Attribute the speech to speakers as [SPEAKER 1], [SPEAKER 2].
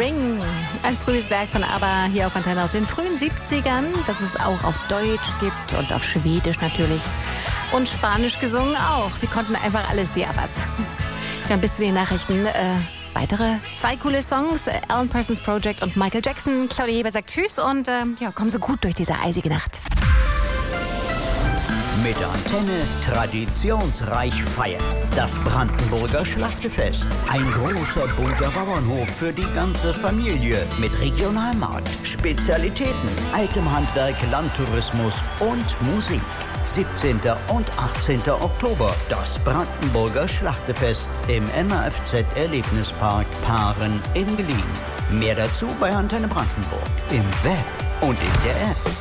[SPEAKER 1] Sing. Ein frühes Werk von ABBA hier auf Antenne aus den frühen 70ern, das es auch auf Deutsch gibt und auf Schwedisch natürlich. Und Spanisch gesungen auch. Die konnten einfach alles, die ABBAs. Ja, bis zu den Nachrichten. Weitere 2 coole Songs, Alan Parsons Project und Michael Jackson. Claudia Heber sagt Tschüss und kommen so gut durch diese eisige Nacht.
[SPEAKER 2] Mit Antenne traditionsreich feiern. Das Brandenburger Schlachtefest. Ein großer bunter Bauernhof für die ganze Familie. Mit Regionalmarkt, Spezialitäten, altem Handwerk, Landtourismus und Musik. 17. und 18. Oktober. Das Brandenburger Schlachtefest im MAFZ Erlebnispark Paaren in Berlin. Mehr dazu bei Antenne Brandenburg. Im Web und in der App.